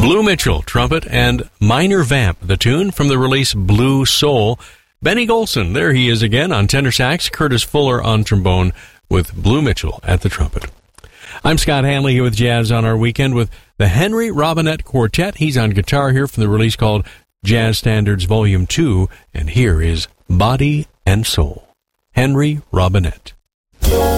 Blue Mitchell, trumpet, and Minor Vamp, the tune from the release Blue Soul. Benny Golson, there he is again on tenor sax, Curtis Fuller on trombone, with Blue Mitchell at the trumpet. I'm Scott Hanley here with Jazz on Our Weekend with the Henry Robinette Quartet. He's on guitar here from the release called Jazz Standards Volume 2, and here is Body and Soul. Henry Robinette.